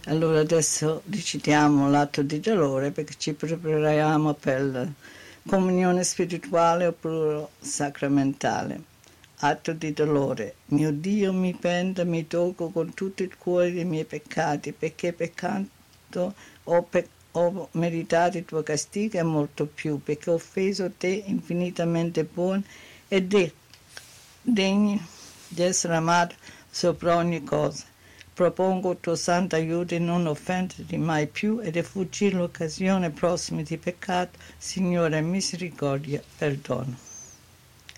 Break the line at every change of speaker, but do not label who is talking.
Allora adesso recitiamo l'atto di dolore perché ci prepariamo per la comunione spirituale oppure sacramentale. Atto di dolore. Mio Dio, mi pento, mi tocco con tutto il cuore dei miei peccati, perché peccando ho meritato il tuo castigo e molto più, perché ho offeso te infinitamente buono e degno di essere amato sopra ogni cosa. Propongo il tuo santo aiuto in non offenderti mai più e di fuggire l'occasione prossima di peccato. Signore, misericordia, perdono.